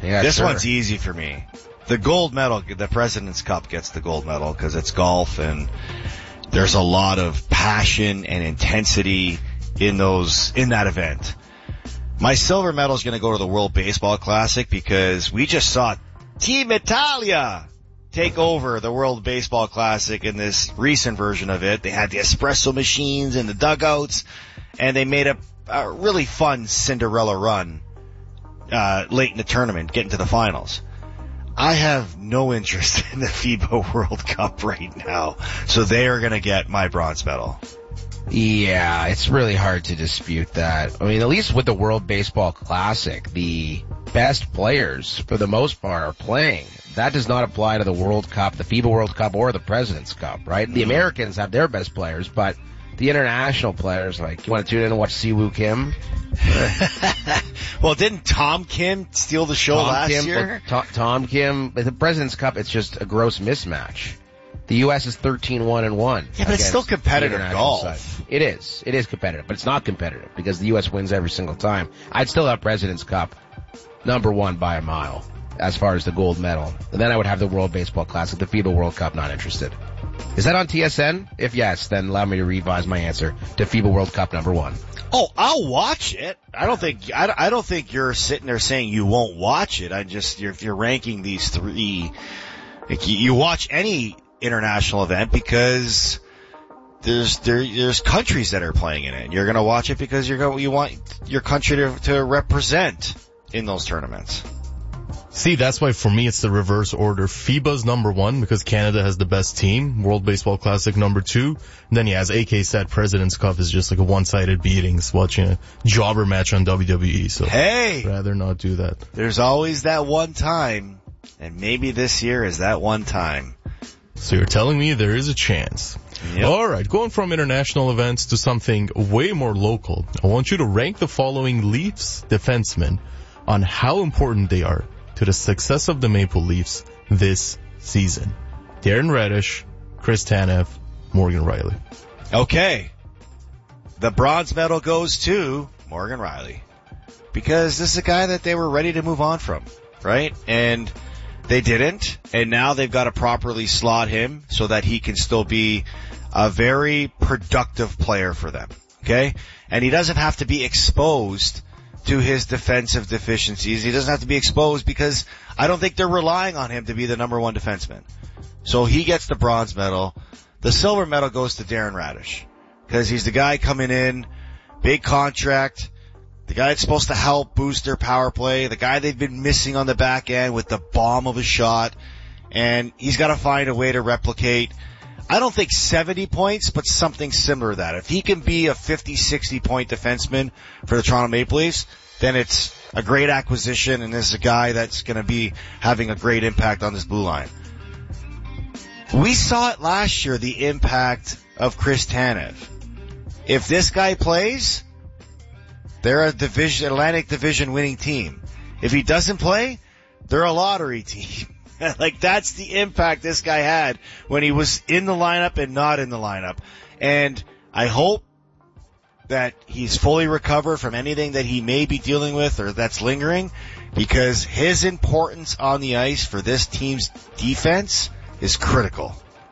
Yeah, this sure. one's easy for me. The gold medal, the President's Cup gets the gold medal because it's golf and there's a lot of passion and intensity in that event. My silver medal is going to go to the World Baseball Classic because we just saw Team Italia take over the World Baseball Classic in this recent version of it. They had the espresso machines in the dugouts, and they made a really fun Cinderella run late in the tournament, getting to the finals. I have no interest in the FIBA World Cup right now, so they are going to get my bronze medal. Yeah, it's really hard to dispute that. I mean, at least with the World Baseball Classic, the best players, for the most part, are playing. That does not apply to the World Cup, the FIBA World Cup, or the President's Cup, right? The Americans have their best players, but the international players, like, you want to tune in and watch Siwoo Kim? Well, didn't Tom Kim steal the show last year? Tom Kim, the President's Cup, it's just a gross mismatch. The U.S. is 13-1-1. Yeah, but it's still competitive golf. Side. It is. It is competitive, but it's not competitive because the U.S. wins every single time. I'd still have President's Cup number one by a mile as far as the gold medal. And then I would have the World Baseball Classic, the FIBA World Cup, not interested. Is that on TSN? If yes, then allow me to revise my answer to FIBA World Cup number one. Oh, I'll watch it. I don't think you're sitting there saying you won't watch it. If you're ranking these three, like you watch any international event because there's countries that are playing in it. You're going to watch it because you want your country to represent in those tournaments. See, that's why for me it's the reverse order. FIBA's number one because Canada has the best team. World Baseball Classic number two. And then, as AK said, President's Cup is just like a one-sided beating. It's watching a jobber match on WWE. So hey, I'd rather not do that. There's always that one time, and maybe this year is that one time. So you're telling me there is a chance. Yep. All right, going from international events to something way more local, I want you to rank the following Leafs defensemen on how important they are to the success of the Maple Leafs this season. Darren Raddysh, Chris Tanev, Morgan Rielly. Okay. The bronze medal goes to Morgan Rielly because this is a guy that they were ready to move on from, right? And they didn't, and now they've got to properly slot him so that he can still be a very productive player for them, okay? And he doesn't have to be exposed to his defensive deficiencies. He doesn't have to be exposed because I don't think they're relying on him to be the number one defenseman. So he gets the bronze medal. The silver medal goes to Darren Raddysh because he's the guy coming in, big contract, the guy that's supposed to help boost their power play, the guy they've been missing on the back end with the bomb of a shot, and he's got to find a way to replicate, I don't think 70 points, but something similar to that. If he can be a 50, 60 point defenseman for the Toronto Maple Leafs, then it's a great acquisition, and this is a guy that's going to be having a great impact on this blue line. We saw it last year, the impact of Chris Tanev. If this guy plays, they're a Atlantic Division winning team. If he doesn't play, they're a lottery team. Like, that's the impact this guy had when he was in the lineup and not in the lineup. And I hope that he's fully recovered from anything that he may be dealing with or that's lingering, because his importance on the ice for this team's defense is critical.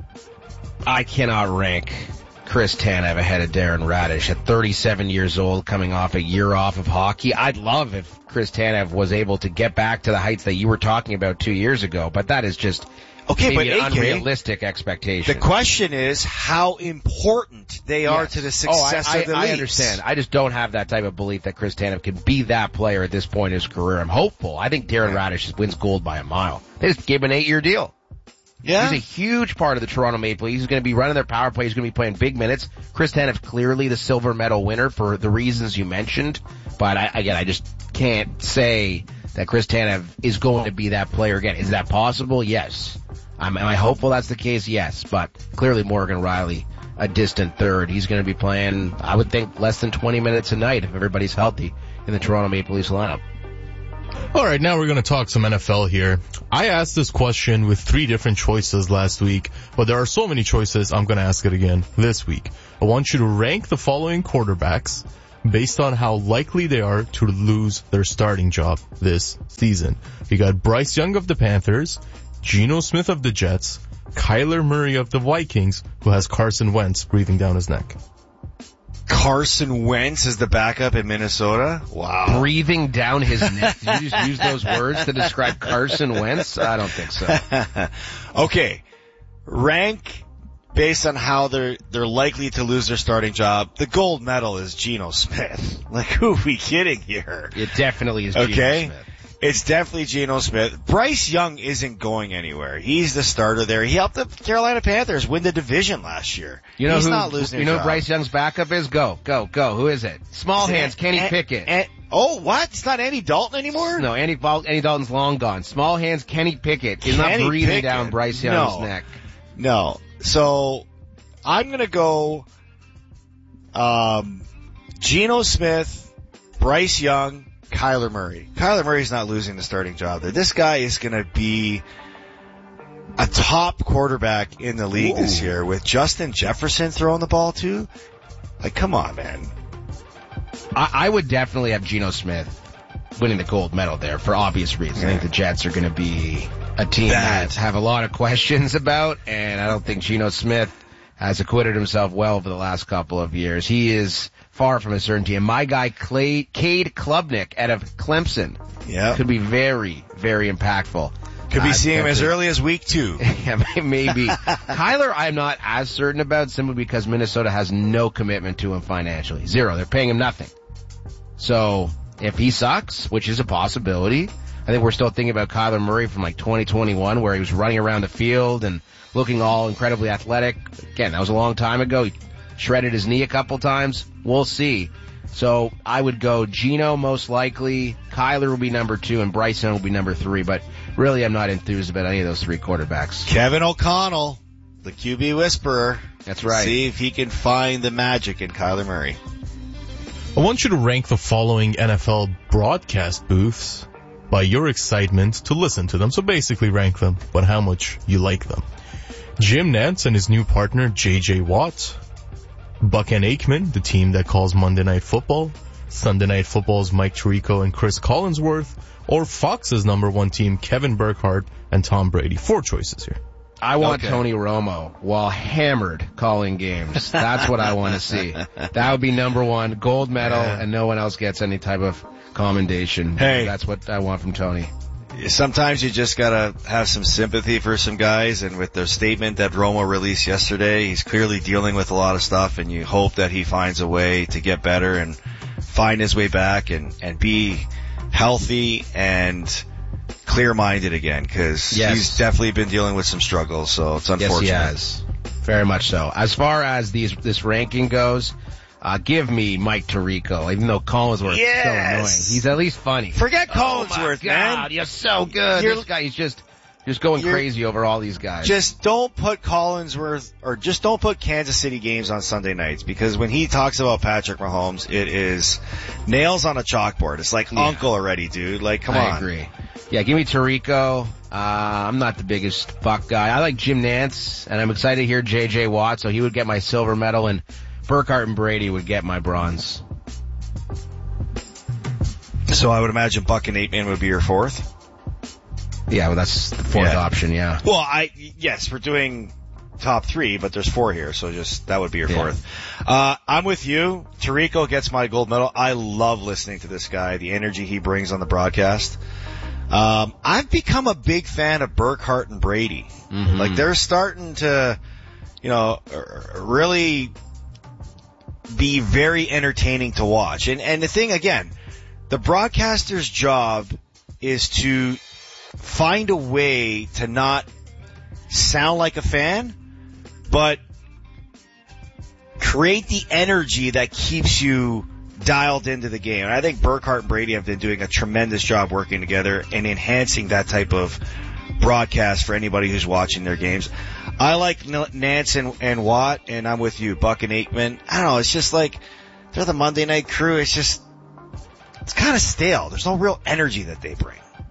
I cannot rank Chris Tanev ahead of Darren Raddysh at 37 years old, coming off a year off of hockey. I'd love if Chris Tanev was able to get back to the heights that you were talking about 2 years ago, but that is just maybe an unrealistic expectation. The question is how important they are to the success of the Leafs. I understand. I just don't have that type of belief that Chris Tanev can be that player at this point in his career. I'm hopeful. I think Darren Raddysh wins gold by a mile. They just gave him an 8-year deal. Yeah. He's a huge part of the Toronto Maple Leafs. He's going to be running their power play. He's going to be playing big minutes. Chris Tanev clearly the silver medal winner for the reasons you mentioned. But I just can't say that Chris Tanev is going to be that player again. Is that possible? Yes. Am I hopeful that's the case? Yes. But clearly Morgan Rielly, a distant third. He's going to be playing, I would think, less than 20 minutes a night if everybody's healthy in the Toronto Maple Leafs lineup. All right, now we're going to talk some NFL here. I asked this question with 3 different choices last week, but there are so many choices, I'm going to ask it again this week. I want you to rank the following quarterbacks based on how likely they are to lose their starting job this season. You got Bryce Young of the Panthers, Geno Smith of the Jets, Kyler Murray of the Vikings, who has Carson Wentz breathing down his neck. Carson Wentz is the backup in Minnesota? Wow. Breathing down his neck. Did you just use those words to describe Carson Wentz? I don't think so. Okay. Rank based on how they're likely to lose their starting job. The gold medal is Geno Smith. Like, who are we kidding here? It definitely is Geno Smith. It's definitely Geno Smith. Bryce Young isn't going anywhere. He's the starter there. He helped the Carolina Panthers win the division last year. You know He's who, not losing. You know job. Bryce Young's backup is? Go. Who is it? Small hands, Kenny Pickett. Oh, what? It's not Andy Dalton anymore? No, Andy Dalton's long gone. Small hands, Kenny Pickett is not breathing down Bryce Young's neck. No. So, I'm gonna go, Geno Smith, Bryce Young, Kyler Murray. Kyler Murray's not losing the starting job there. This guy is going to be a top quarterback in the league this year with Justin Jefferson throwing the ball too. Like, come on, man. I would definitely have Geno Smith winning the gold medal there for obvious reasons. I think the Jets are going to be a team that have a lot of questions about, and I don't think Geno Smith has acquitted himself well for the last couple of years. He is far from a certainty. And my guy, Cade Klubnik out of Clemson, could be very, very impactful. Could be seeing him as early as week 2. Yeah, maybe. Kyler, I'm not as certain about, simply because Minnesota has no commitment to him financially. Zero. They're paying him nothing. So, if he sucks, which is a possibility, I think we're still thinking about Kyler Murray from like 2021, where he was running around the field and looking all incredibly athletic. Again, that was a long time ago. He shredded his knee a couple times. We'll see. So I would go Geno most likely, Kyler will be number 2, and Bryce Young will be number 3. But really, I'm not enthused about any of those 3 quarterbacks. Kevin O'Connell, the QB whisperer. That's right. See if he can find the magic in Kyler Murray. I want you to rank the following NFL broadcast booths by your excitement to listen to them. So basically rank them, but how much you like them. Jim Nantz and his new partner, J.J. Watt. Buck and Aikman, the team that calls Monday Night Football. Sunday Night Football's Mike Tirico and Chris Collinsworth. Or Fox's number 1 team, Kevin Burkhardt and Tom Brady. 4 choices here. I want Tony Romo while hammered calling games. That's what I want to see. That would be number 1, gold medal, and no one else gets any type of commendation. Hey. That's what I want from Tony. Sometimes you just gotta have some sympathy for some guys, and with the statement that Romo released yesterday, he's clearly dealing with a lot of stuff, and you hope that he finds a way to get better and find his way back and be healthy and clear-minded again, because he's definitely been dealing with some struggles, so it's unfortunate. Yes, he has. Very much so. As far as this ranking goes, give me Mike Tirico, even though Collinsworth is so annoying. He's at least funny. Forget Collinsworth, man. You're so good. This guy, he's just going crazy over all these guys. Just don't put Collinsworth, or just don't put Kansas City games on Sunday nights, because when he talks about Patrick Mahomes, it is nails on a chalkboard. It's like Uncle already, dude. Like, come on. I agree. Yeah, give me Tirico. I'm not the biggest Buck guy. I like Jim Nantz, and I'm excited to hear J.J. Watt, so he would get my silver medal, and Burkhardt and Brady would get my bronze. So I would imagine Buck and Aikman would be your 4th? Yeah, well, that's the 4th option, yeah. Well, yes, we're doing top 3, but there's 4 here, so that would be your 4th. I'm with you. Tirico gets my gold medal. I love listening to this guy, the energy he brings on the broadcast. I've become a big fan of Burkhardt and Brady. Mm-hmm. Like, they're starting to, really be very entertaining to watch. And the thing, again, the broadcaster's job is to find a way to not sound like a fan, but create the energy that keeps you dialed into the game. And I think Burkhardt and Brady have been doing a tremendous job working together and enhancing that type of broadcast for anybody who's watching their games. I like Nance and Watt, and I'm with you, Buck and Aikman. I don't know, it's just like, they're the Monday Night Crew. It's kind of stale. There's no real energy that they bring.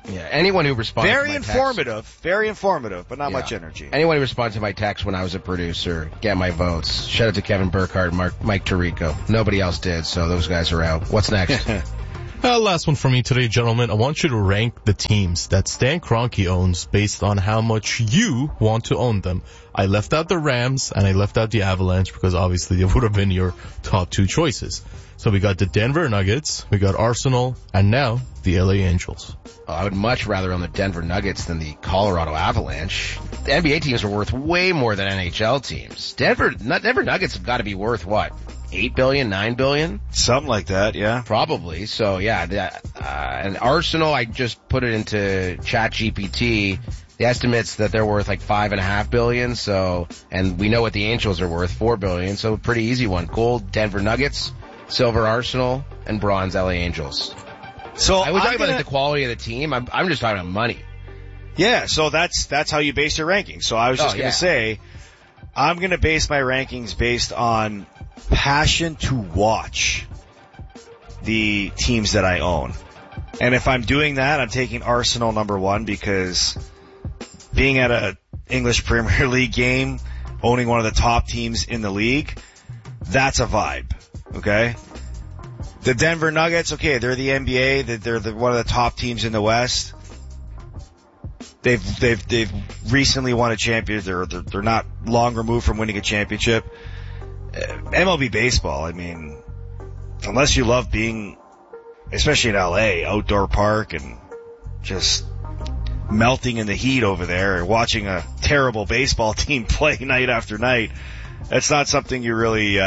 Yeah, anyone who responds Very to my informative, but not much energy. Anyone who responded to my text when I was a producer, get my votes. Shout out to Kevin Burkhardt and Mike Tirico. Nobody else did, so those guys are out. What's next? Last one for me today, gentlemen. I want you to rank the teams that Stan Kroenke owns based on how much you want to own them. I left out the Rams and I left out the Avalanche because obviously they would have been your top two choices. So we got the Denver Nuggets, we got Arsenal, and now the LA Angels. Oh, I would much rather own the Denver Nuggets than the Colorado Avalanche. The NBA teams are worth way more than NHL teams. Denver Nuggets have got to be worth what? 8 billion, 9 billion? Something like that, yeah. Probably. So yeah, and Arsenal, I just put it into ChatGPT. The estimates that they're worth like 5.5 billion. So, and we know what the Angels are worth, 4 billion. So pretty easy one. Gold, Denver Nuggets, silver Arsenal, and bronze LA Angels. So I was talking about like, the quality of the team. I'm just talking about money. Yeah, so that's how you base your rankings. So I was just going to say, I'm going to base my rankings based on passion to watch the teams that I own. And if I'm doing that, I'm taking Arsenal number one because being at a English Premier League game, owning one of the top teams in the league, that's a vibe. Okay? The Denver Nuggets, okay, they're the NBA, they're one of the top teams in the West. They've recently won a championship. They're not long removed from winning a championship. MLB baseball, I mean, unless you love being, especially in LA, outdoor park and just melting in the heat over there and watching a terrible baseball team play night after night, that's not something you really,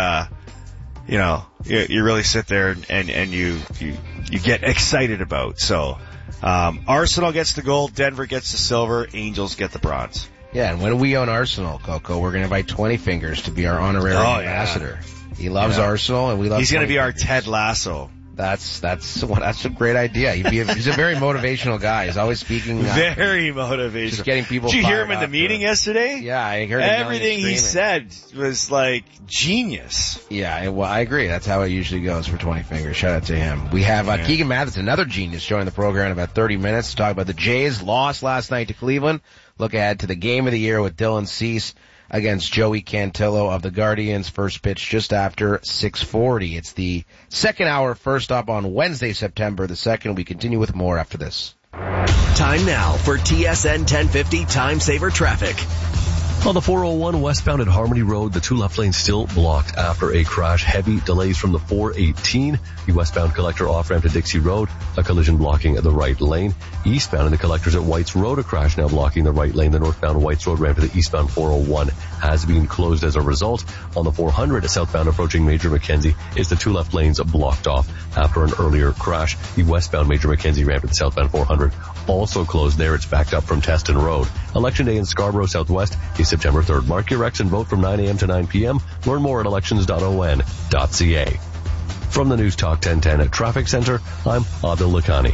you really sit there and you get excited about. So, Arsenal gets the gold, Denver gets the silver, Angels get the bronze. Yeah, and when we own Arsenal, Coco, we're going to invite 20 Fingers to be our honorary ambassador. He loves Arsenal, and we love. He's going to be our Fingers. Ted Lasso. That's a great idea. He's a very motivational guy. He's always speaking. Very motivational. Just getting people. Did you hear him in the meeting yesterday? Yeah, I heard everything he said was like genius. Yeah, well, I agree. That's how it usually goes for 20 Fingers. Shout out to him. We have Keegan Mathis, another genius, joining the program in about 30 minutes to talk about the Jays' loss last night to Cleveland. Look ahead to the game of the year with Dylan Cease against Joey Cantillo of the Guardians. First pitch just after 6:40. It's the second hour, first up on Wednesday, September the 2nd. We continue with more after this. Time now for TSN 1050 Time Saver Traffic. On the 401 westbound at Harmony Road, the two left lanes still blocked after a crash. Heavy delays from the 418. The westbound collector off-ramp to Dixie Road, a collision blocking the right lane. Eastbound in the collectors at Whites Road, a crash now blocking the right lane. The northbound Whites Road ramp to the eastbound 401 has been closed as a result. On the 400 southbound approaching Major Mackenzie, is the two left lanes blocked off after an earlier crash. The westbound Major Mackenzie ramp to the southbound 400 also closed there. It's backed up from Teston Road. Election day in Scarborough Southwest is September 3rd. Mark your X and vote from 9 a.m. to 9 p.m. Learn more at elections.on.ca. From the News Talk 1010 at Traffic Center, I'm Adil Lakhani.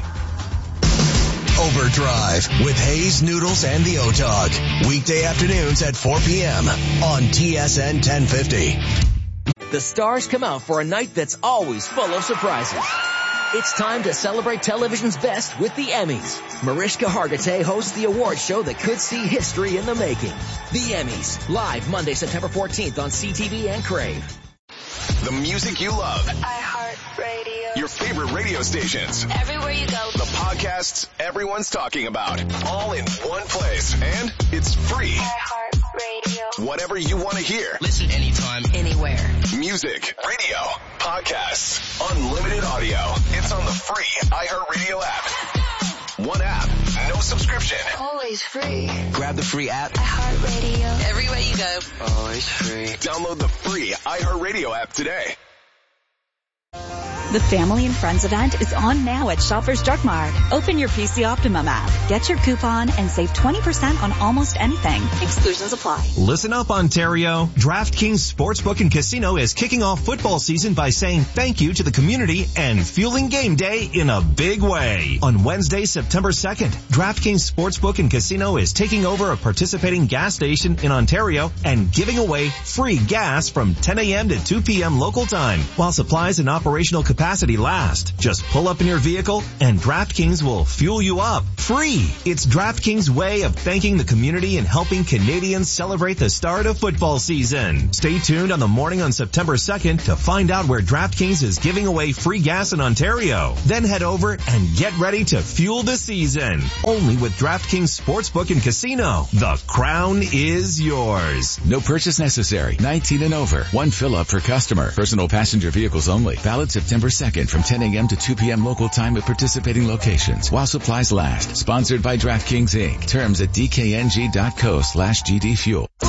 Overdrive with Hayes, Noodles, and the O-Dog. Weekday afternoons at 4 p.m. on TSN 1050. The stars come out for a night that's always full of surprises. It's time to celebrate television's best with the Emmys. Mariska Hargitay hosts the award show that could see history in the making. The Emmys, live Monday, September 14th on CTV and Crave. The music you love. iHeartRadio. Your favorite radio stations. Everywhere you go. The podcasts everyone's talking about. All in one place. And it's free. iHeartRadio. Whatever you want to hear. Listen anytime, anywhere. Music, radio, podcasts, unlimited audio. It's on the free iHeartRadio app. One app, no subscription. Always free. grab the free app. iHeartRadio. Everywhere you go. Always free. Download the free iHeartRadio app today. The Family and Friends event is on now at Shoppers Drug Mart. Open your PC Optimum app, get your coupon, and save 20% on almost anything. Exclusions apply. Listen up, Ontario. DraftKings Sportsbook and Casino is kicking off football season by saying thank you to the community and fueling game day in a big way. On Wednesday, September 2nd, DraftKings Sportsbook and Casino is taking over a participating gas station in Ontario and giving away free gas from 10 a.m. to 2 p.m. local time while supplies and operational capacity capacity last. Just pull up in your vehicle and DraftKings will fuel you up. Free. It's DraftKings' way of thanking the community and helping Canadians celebrate the start of football season. Stay tuned on the morning on September 2nd to find out where DraftKings is giving away free gas in Ontario. Then head over and get ready to fuel the season. Only with DraftKings Sportsbook and Casino. The crown is yours. No purchase necessary. 19 and over. One fill-up per customer. Personal passenger vehicles only. Valid September 2nd from 10 a.m. to 2 p.m. local time at participating locations. While supplies last. Sponsored by DraftKings Inc. Terms at dkng.co/GDfuel.